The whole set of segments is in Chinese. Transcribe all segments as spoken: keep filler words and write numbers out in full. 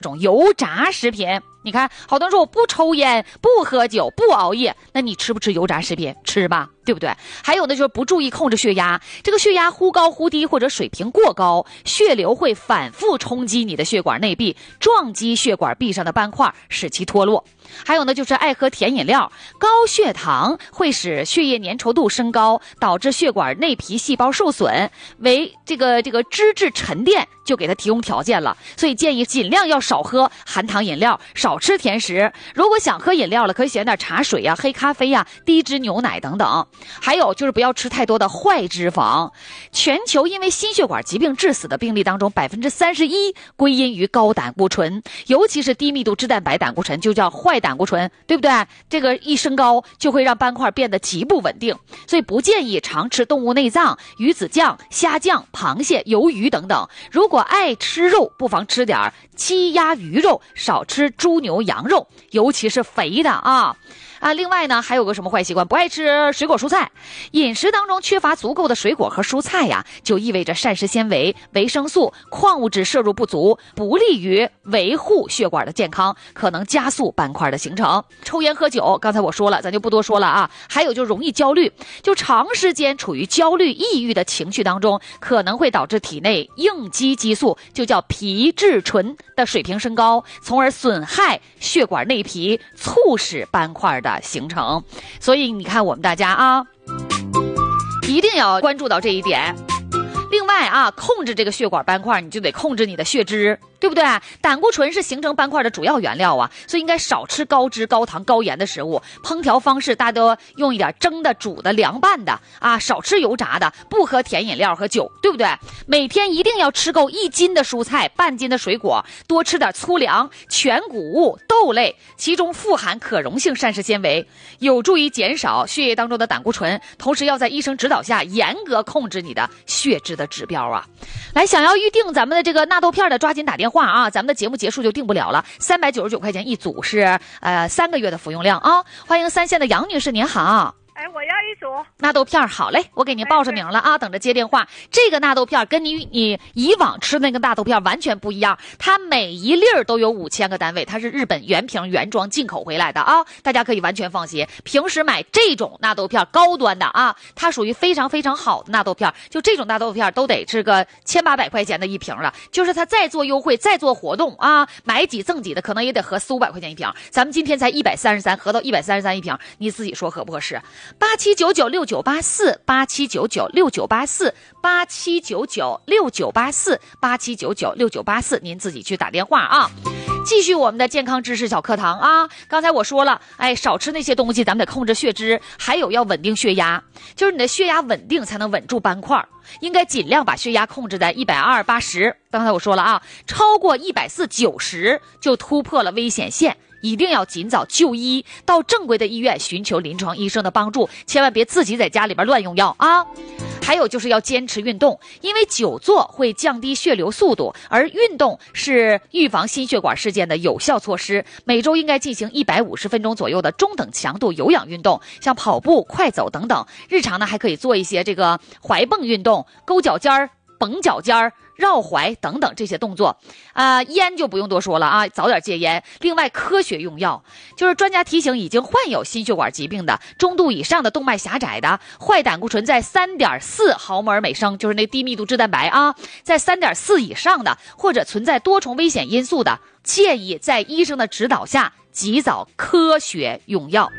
这种油炸食品。你看好多人说我不抽烟不喝酒不熬夜，那你吃不吃油炸食品？吃吧，对不对？还有呢就是不注意控制血压，这个血压忽高忽低或者水平过高，血流会反复冲击你的血管内壁，撞击血管壁上的斑块，使其脱落。还有呢就是爱喝甜饮料，高血糖会使血液粘稠度升高，导致血管内皮细胞受损，为这个这个脂质沉淀就给它提供条件了。所以建议尽量要少喝含糖饮料，少吃甜食。如果想喝饮料了，可以选点茶水呀、黑咖啡呀、低脂牛奶等等。还有就是不要吃太多的坏脂肪。全球因为心血管疾病致死的病例当中，百分之三十一归因于高胆固醇，尤其是低密度脂蛋白胆固醇，就叫坏胆固醇，对不对？这个一升高就会让斑块变得极不稳定，所以不建议常吃动物内脏、鱼子酱、虾酱、螃蟹、鱿鱼等等。如果爱吃肉，不妨吃点鸡鸭鱼肉，少吃猪牛羊肉，尤其是肥的啊。啊，另外呢，还有个什么坏习惯，不爱吃水果蔬菜。饮食当中缺乏足够的水果和蔬菜呀，就意味着膳食纤维、维生素、矿物质摄入不足，不利于维护血管的健康，可能加速斑块的形成。抽烟喝酒，刚才我说了，咱就不多说了啊。还有就容易焦虑，就长时间处于焦虑、抑郁的情绪当中，可能会导致体内应激激素，就叫皮质醇的水平升高，从而损害血管内皮，促使斑块的形成。所以你看我们大家啊，一定要关注到这一点。另外啊，控制这个血管斑块，你就得控制你的血脂，对不对？胆固醇是形成斑块的主要原料啊，所以应该少吃高脂、高糖、高盐的食物。烹调方式大家都用一点蒸的、煮的、凉拌的啊，少吃油炸的，不喝甜饮料和酒，对不对？每天一定要吃够一斤的蔬菜、半斤的水果，多吃点粗粮、全谷物、豆类，其中富含可溶性膳食纤维，有助于减少血液当中的胆固醇。同时要在医生指导下严格控制你的血脂的指标啊。来，想要预定咱们的这个纳豆片的，抓紧打电话啊！咱们的节目结束就定不了了，三百九十九块钱一组，是呃三个月的服用量啊！欢迎三线的杨女士，您好。 哎，我要一组纳豆片，好嘞，我给您报上名了啊，等着接电话。这个纳豆片跟你你以往吃那个纳豆片完全不一样，它每一粒儿都有五千个单位，它是日本原瓶原装进口回来的啊，大家可以完全放心。平时买这种纳豆片高端的啊，它属于非常非常好的纳豆片，就这种纳豆片都得是个千八百块钱的一瓶了，就是它再做优惠再做活动啊，买几赠几的可能也得合四五百块钱一瓶，咱们今天才一百三十三，合到一百三十三一瓶，你自己说合不合适？八七九九六九八四，八七九九六九八四，八七九九六九八四，八七九九六九八四，您自己去打电话啊。继续我们的健康知识小课堂啊！刚才我说了，哎，少吃那些东西，咱们得控制血脂，还有要稳定血压，就是你的血压稳定才能稳住斑块，应该尽量把血压控制在一百二八十。刚才我说了啊，超过一百四九十就突破了危险线。一定要尽早就医，到正规的医院寻求临床医生的帮助，千万别自己在家里边乱用药啊！还有就是要坚持运动，因为久坐会降低血流速度，而运动是预防心血管事件的有效措施。每周应该进行一百五十分钟左右的中等强度有氧运动，像跑步、快走等等。日常呢还可以做一些这个踝蹦运动、勾脚尖儿、绷脚尖儿、绕踝等等这些动作啊、呃，烟就不用多说了啊，早点戒烟。另外，科学用药，就是专家提醒，已经患有心血管疾病的、中度以上的动脉狭窄的、坏胆固醇在 三点四 毫摩尔每升，就是那低密度脂蛋白啊，在 三点四 以上的，或者存在多重危险因素的，建议在医生的指导下及早科学用药。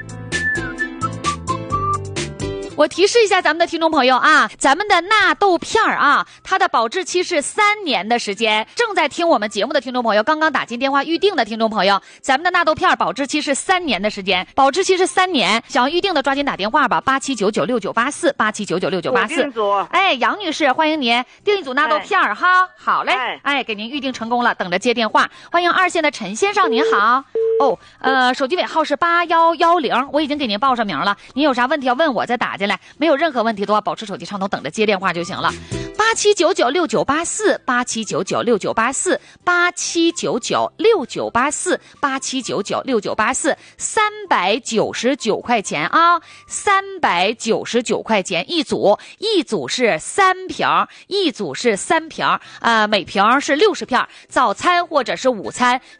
我提示一下咱们的听众朋友啊，咱们的纳豆片啊，它的保质期是三年的时间。正在听我们节目的听众朋友，刚刚打进电话预定的听众朋友，咱们的纳豆片保质期是三年的时间，保质期是三年。想要预定的抓紧打电话吧，八七九九六九八四，八七九九六九八四。哎，杨女士，欢迎您订一组纳豆片、哎、哈。好嘞，哎，哎，给您预定成功了，等着接电话。欢迎二线的陈先生，您好。哦，呃，手机尾号是八一一零，我已经给您报上名了。您有啥问题要问我，再打进来。没有任何问题的话，保持手机畅通，等着接电话就行了。 八七九九六九八四，八七九九六九八四，八七九九六九八四，八七九九六九八四，三百九十九块钱啊，三百九十九块钱一组，一组是三瓶，一组是三瓶，呃，每瓶是六十片，早餐或者是午餐